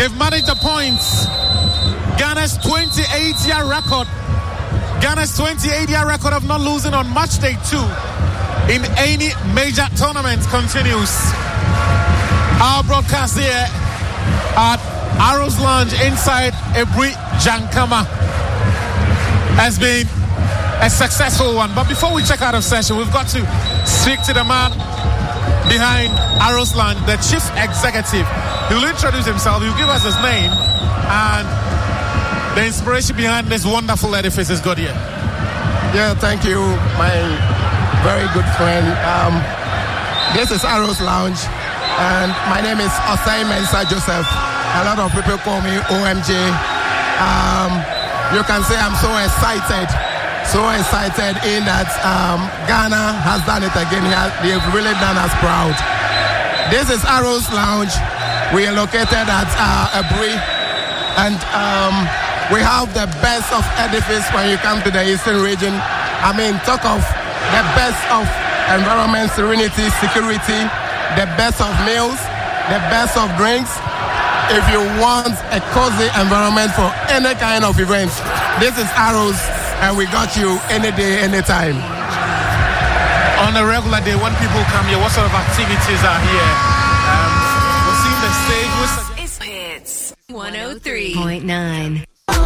They've managed the points. Ghana's 28-year record. Ghana's 28-year record of not losing on match day 2 in any major tournament continues. Our broadcast here at Arrows Lounge inside Ebri Jankama has been a successful one. But before we check out of session, we've got to speak to the man behind Arrows Lounge, the chief executive. He will introduce himself, he will give us his name, and the inspiration behind this wonderful edifice is good here. Yeah, thank you, my very good friend. This is Arrows Lounge, and my name is Osai Mensah Joseph. A lot of people call me OMJ. You can say I'm so excited in that Ghana has done it again. They've really done us proud. This is Arrows Lounge. We are located at Ebri, and we have the best of edifice when you come to the Eastern region. I mean, talk of the best of environment, serenity, security, the best of meals, the best of drinks. If you want a cozy environment for any kind of event, this is Arrows, and we got you any day, anytime. On a regular day, when people come here, what sort of activities are here? We've seen the stage. It's Hits 103.9.